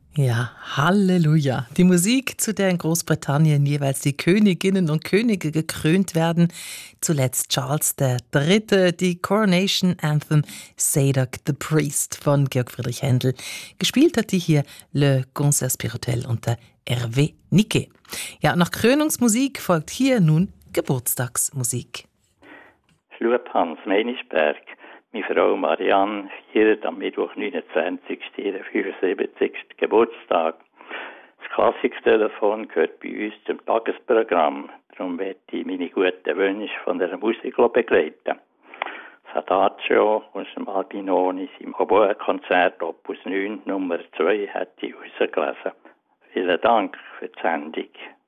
Ja, Halleluja. Die Musik, zu der in Großbritannien jeweils die Königinnen und Könige gekrönt werden. Zuletzt Charles III., die Coronation Anthem Zadok the Priest von Georg Friedrich Händel. Gespielt hat die hier Le Concert Spirituel unter Hervé Niquet. Ja, nach Krönungsmusik folgt hier nun Geburtstagsmusik. Schlup Hans Meinisberg. Meine Frau Marianne feiert am Mittwoch, 29. ihren 75. Geburtstag. Das Klassiktelefon gehört bei uns zum Tagesprogramm. Darum werde ich meine guten Wünsche von der Musik begleiten. Das Adagio aus dem Albinoni im Oboe-Konzert Opus 9 Nummer 2 hat ich rausgelesen. Vielen Dank für die Sendung.